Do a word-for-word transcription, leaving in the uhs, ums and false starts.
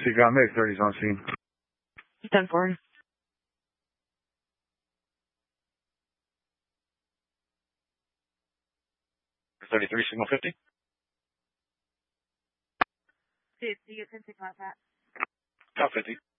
Seagull Mix, thirties on scene. ten four. thirty-three, signal fifty. fifty, you can take my that. Top fifty.